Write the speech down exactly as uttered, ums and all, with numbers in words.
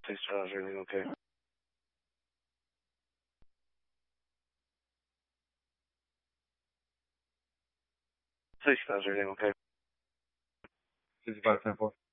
Please turn on everything okay. Please turn on everything okay. fifty-five ten four.